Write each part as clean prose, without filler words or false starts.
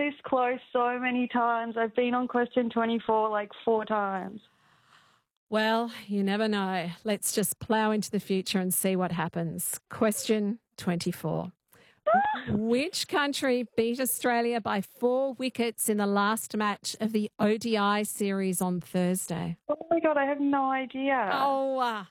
this close so many times. I've been on question 24 like 4 times. Well, you never know. Let's just plough into the future and see what happens. Question 24. Which country beat Australia by 4 wickets in the last match of the ODI series on Thursday? Oh, my God, I have no idea. Oh,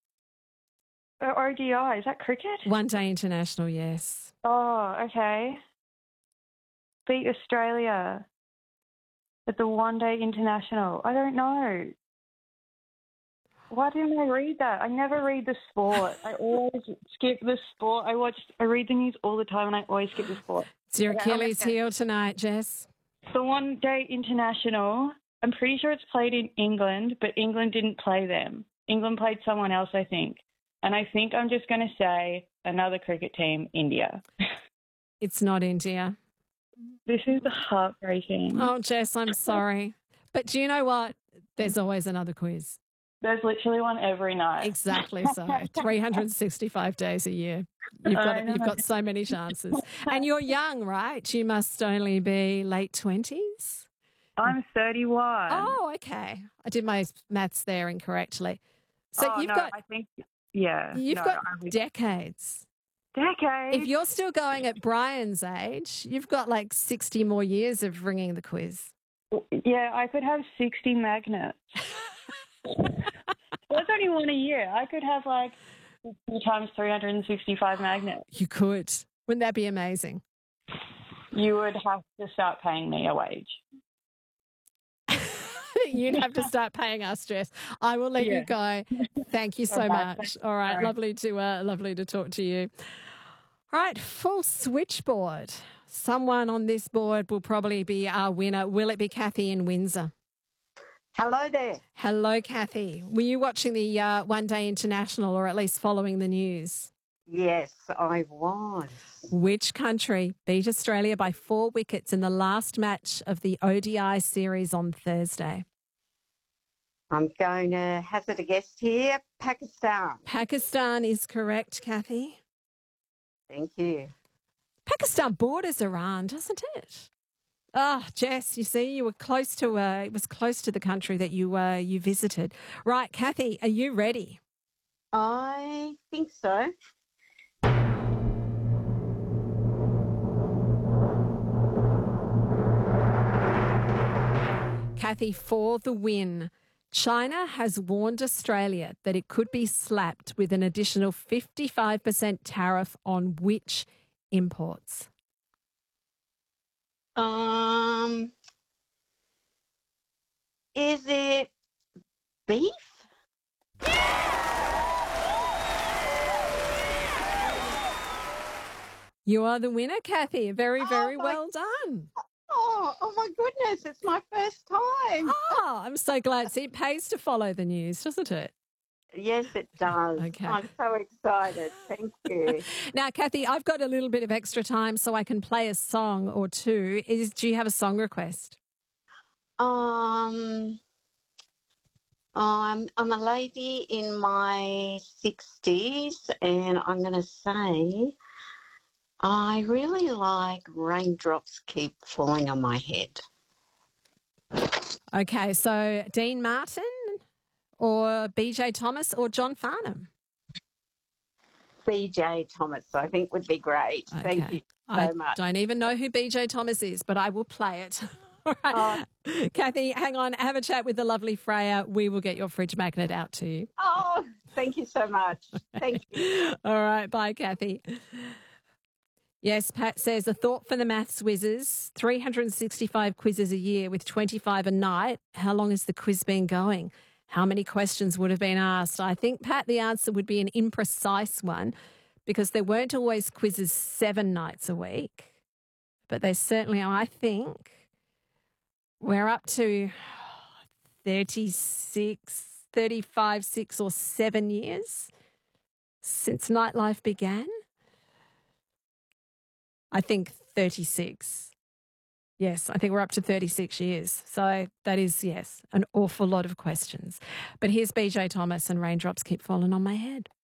ODI, is that cricket? One Day International, yes. Oh, okay. Beat Australia at the One Day International. I don't know. Why didn't I read that? I never read the sport. I always skip the sport. I read the news all the time and I always skip the sport. It's your Achilles heel tonight, Jess. The One Day International, I'm pretty sure it's played in England, but England didn't play them. England played someone else, I think. And I think I'm just going to say another cricket team, India. It's not India. This is heartbreaking. Oh, Jess, I'm sorry. But do you know what? There's always another quiz. There's literally one every night. Exactly so. 365 days a year. You've got so many chances. And you're young, right? You must only be late 20s? I'm 31. Oh, okay. I did my maths there incorrectly. So you've got decades. Decades? If you're still going at Brian's age, you've got like 60 more years of ringing the quiz. Yeah, I could have 60 magnets. That's only one a year. I could have like 50 times 365 magnets. You could. Wouldn't that be amazing? You would have to start paying me a wage. You'd have to start paying us, Jess. I will let you go. Thank you so much. All right, lovely to talk to you. All right, full switchboard. Someone on this board will probably be our winner. Will it be Kathy in Windsor? Hello there. Hello, Kathy. Were you watching the One Day International, or at least following the news? Yes, I was. Which country beat Australia by 4 wickets in the last match of the ODI series on Thursday? I'm going to hazard a guess here. Pakistan. Pakistan is correct, Kathy. Thank you. Pakistan borders Iran, doesn't it? Oh, Jess, you see, you were close to it was close to the country that you visited. Right, Kathy, are you ready? I think so. Kathy, for the win. China has warned Australia that it could be slapped with an additional 55% tariff on which imports? Is it beef? You are the winner, Kathy. Very well done. Oh my goodness, it's my first time. Oh, I'm so glad. See, it pays to follow the news, doesn't it? Yes, it does. Okay. I'm so excited. Thank you. Now, Kathy, I've got a little bit of extra time so I can play a song or two. Do you have a song request? I'm a lady in my 60s, and I'm going to say I really like Raindrops Keep Falling on My Head. Okay, so Dean Martin or BJ Thomas or John Farnham? BJ Thomas, I think, would be great. Okay. Thank you so much. I don't even know who BJ Thomas is, but I will play it. All right. Kathy, hang on. Have a chat with the lovely Freya. We will get your fridge magnet out to you. Oh, thank you so much. Thank you. All right. Bye, Kathy. Yes, Pat says, a thought for the maths whizzes, 365 quizzes a year with 25 a night. How long has the quiz been going? How many questions would have been asked? I think, Pat, the answer would be an imprecise one because there weren't always quizzes 7 nights a week. But they certainly are. I think we're up to 35, 6 or 7 years since nightlife began. I think 36. Yes, I think we're up to 36 years. So that is, yes, an awful lot of questions. But here's BJ Thomas and Raindrops Keep Falling on My Head.